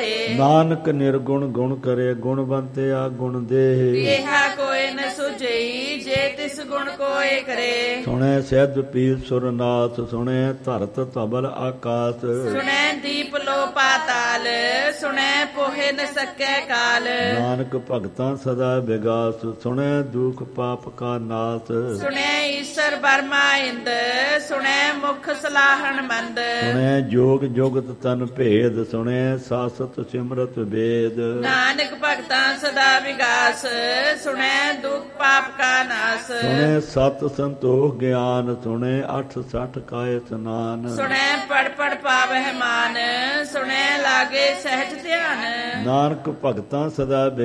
ਰਹੇ। ਨਾਨਕ ਨਿਰਗੁਣ ਗੁਣ ਕਰੇ, ਗੁਣਵੰਤਿਆ ਗੁਣ ਦੇਹ। ਕਿਹਾ ਕੋਇ ਨ ਸੁਝਈ, ਜੇ ਤਿਸ ਗੁਣ ਕੋਇ ਕਰੇ। ਸੁਣੈ ਸਿੱਧ ਪੀਰ ਸੁਰਨਾਥ, ਸੁਣੈ ਧਰਤ ਧਵਲ ਆਕਾਸ। ਸੁਣੈ ਦੀਪ ਲੋ ਪਾਤਾਲ, ਸੁਣੈ ਪੋਹੇ ਨ ਸਕੈ ਕਾਲ। ਨਾਨਕ ਭਗਤਾਂ ਸਦਾ ਵਿਗਾਸ, ਸੁਣੈ ਦੁਖ ਪਾਪ ਕਾ ਨਾਸ। ਸੁਣੈ ਈਸ਼ਰ ਬਰਮਾ ਇੰਦ, ਸੁਣੈ ਮੁਖ ਸਲਾਹਣ ਮੰਦ। ਸੁਣੈ ਜੋਗ ਜੁਗਤ ਤਨ ਭੇਦ, ਸੁਣੈ ਸਾਸਤ ਸਿਮਰਤ ਵੇਦ। ਨਾਨਕ ਭਗਤਾਂ ਸਦਾ ਵਿਗਾਸ, ਸੁਣੈ ਦੁਖ ਪਾਪ ਕਾ ਨਾਸ। ਸੁਣੈ ਸਤ ਸੰਤੋਖ ਗਿਆਨ, ਸੁਣੈ 860 ਕਾ ਇਸਨਾਨ। ਸੁਣੈ ਪੜ ਪੜ ਪਾਵਹਿ ਮਾਨ, ਸੁਣੈ ਲਾਗੇ ਸਹਿਜ ਧਿਆਨ। ਨਾਨਕ ਭਗਤਾਂ ਸਦਾ